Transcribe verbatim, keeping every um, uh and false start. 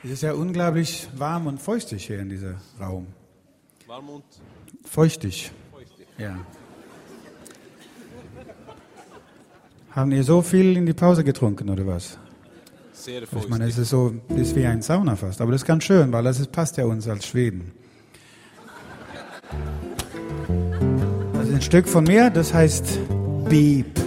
Es ist ja unglaublich warm und feuchtig hier in diesem Raum. Warm und Feuchtig. feuchtig. Ja. Haben ihr so viel in die Pause getrunken oder was? Sehr Ich feuchtig. meine, es ist so, das ist wie ein Sauna fast. Aber das ist ganz schön, weil das ist, passt ja uns als Schweden. Das ist ein Stück von mir, das heißt Beep.